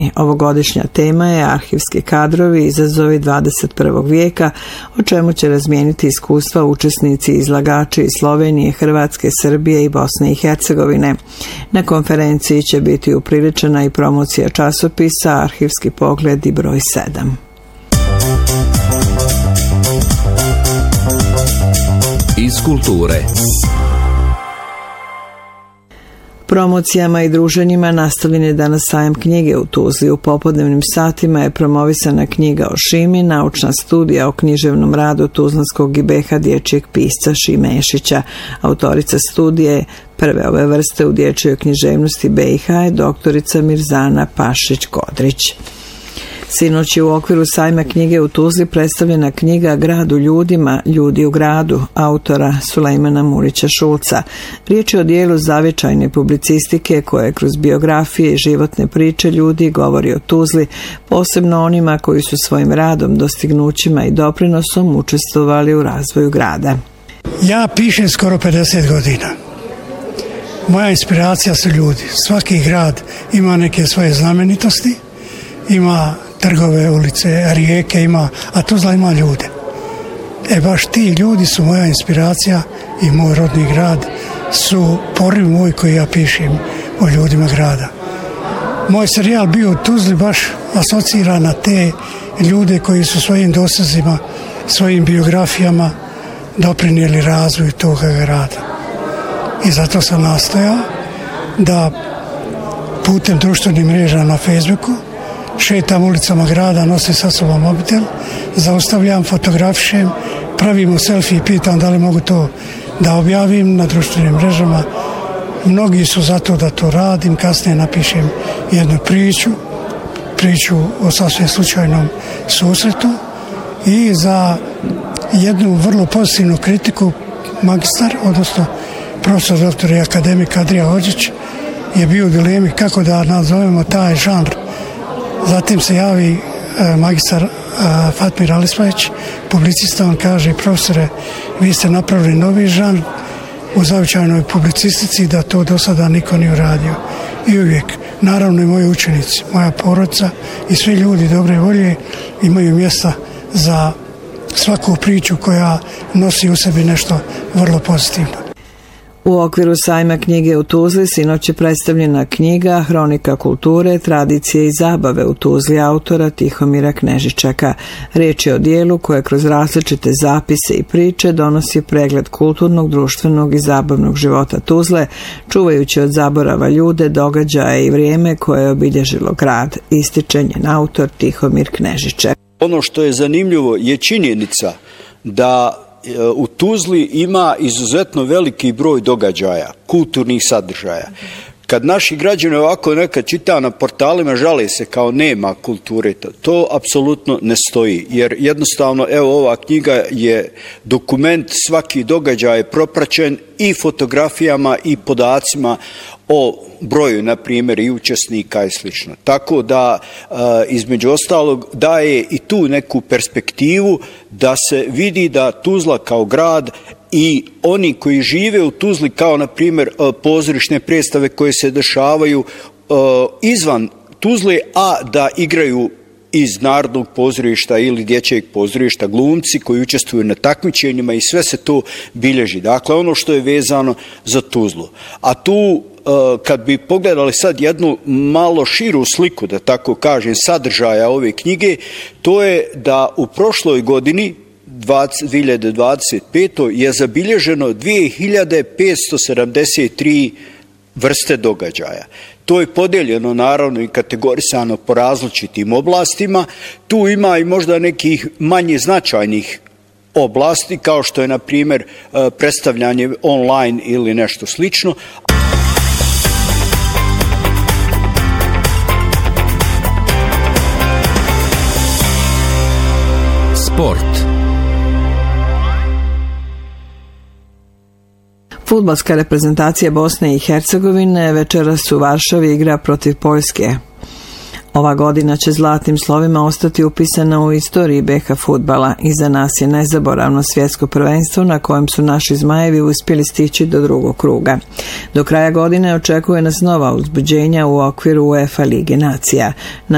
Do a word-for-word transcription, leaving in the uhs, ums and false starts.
Ovogodišnja tema je arhivski kadrovi i izazovi dvadeset prvog vijeka, o čemu će razmijeniti iskustva učesnici i izlagači iz Slovenije, Hrvatske, Srbije i Bosne i Hercegovine. Na konferenciji će biti upriličena i promocija časopisa Arhivski pogled i broj sedam. Iz kulture. Promocijama i druženjima nastavljen je danas sajam knjige u Tuzli. U popodnevnim satima je promovisana knjiga o Šimi, naučna studija o književnom radu tuzlanskog i be ha dječjeg pisca Šime Ešića. Autorica studije prve ove vrste u dječjoj književnosti be i ha je doktorica Mirzana Pašić-Kodrić. Sinoć je u okviru sajma knjige u Tuzli predstavljena knjiga Grad u ljudima, ljudi u gradu, autora Sulejmana Murića Šulca. Riječ je o dijelu zavičajne publicistike koje kroz biografije i životne priče ljudi govori o Tuzli, posebno onima koji su svojim radom, dostignućima i doprinosom učestvovali u razvoju grada. Ja pišem skoro pedeset godina. Moja inspiracija su ljudi. Svaki grad ima neke svoje znamenitosti, ima trgove, ulice, rijeke ima, a Tuzla ima ljude. E baš ti ljudi su moja inspiracija i moj rodni grad su poriv moj koji ja pišem o ljudima grada. Moj serijal bio u Tuzli baš asocira na te ljude koji su svojim dosezima, svojim biografijama doprinijeli razvoju toga grada. I zato sam nastojao da putem društvenih mreža na Facebooku šetam ulicama grada, nosim sa sobom mobitel, zaustavljam, fotografišem, pravimo selfie i pitam da li mogu to da objavim na društvenim mrežama. Mnogi su zato da to radim, kasnije napišem jednu priču, priču o sasvim slučajnom susretu i za jednu vrlo pozitivnu kritiku magistar, odnosno profesor doktor i akademik Adrija Hođić je bio u dilemi kako da nazovemo taj žanr. Zatim se javi e, magistar e, Fatmir Alispajić, publicista, on kaže: profesore, vi ste napravili novi žanr u zavičajnoj publicistici, da to do sada niko nije uradio. I uvijek, naravno i moji učenici, moja porodica i svi ljudi dobre volje imaju mjesta za svaku priču koja nosi u sebi nešto vrlo pozitivno. U okviru sajma knjige u Tuzli sinoć je predstavljena knjiga Hronika kulture, tradicije i zabave u Tuzli autora Tihomira Knežičaka. Riječ je o dijelu koje kroz različite zapise i priče donosi pregled kulturnog, društvenog i zabavnog života Tuzle, čuvajući od zaborava ljude, događaje i vrijeme koje je obilježilo grad, ističe njen autor Tihomir Knežičak. Ono što je zanimljivo je činjenica da u Tuzli ima izuzetno veliki broj događaja, kulturnih sadržaja. Kad naši građani ovako nekad čita na portalima, žale se kao nema kulture, to apsolutno ne stoji, jer jednostavno, evo, ova knjiga je dokument, svaki događaj je propraćen i fotografijama i podacima o broju, na primjer, i učesnika i slično. Tako da, između ostalog, daje i tu neku perspektivu da se vidi da Tuzla kao grad i oni koji žive u Tuzli, kao na primjer pozorišne predstave koje se dešavaju izvan Tuzle, a da igraju iz Narodnog pozorišta ili Dječjeg pozorišta glumci koji učestvuju na takmičenjima i sve se to bilježi. Dakle, ono što je vezano za Tuzlu. A tu, kad bi pogledali sad jednu malo širu sliku, da tako kažem, sadržaja ove knjige, to je da u prošloj godini dvije hiljade dvadeset pete. je zabilježeno dvije hiljade petsto sedamdeset tri vrste događaja. To je podijeljeno naravno i kategorisano po različitim oblastima. Tu ima i možda nekih manje značajnih oblasti, kao što je na primjer predstavljanje online ili nešto slično. Sport. Fudbalska reprezentacija Bosne i Hercegovine večeras u Varšavi igra protiv Poljske. Ova godina će zlatnim slovima ostati upisana u istoriji be ha fudbala. Iza nas je nezaboravno svjetsko prvenstvo na kojem su naši zmajevi uspjeli stići do drugog kruga. Do kraja godine očekuje nas nova uzbuđenja u okviru UEFA Lige nacija.